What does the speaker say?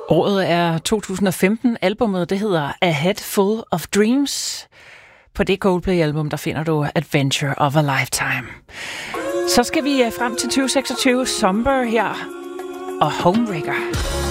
Året er 2015. Albumet, det hedder A Head Full of Dreams. På det Coldplay-album, der finder du Adventure of a Lifetime. Så skal vi frem til 2026. Somber her og Homewrecker.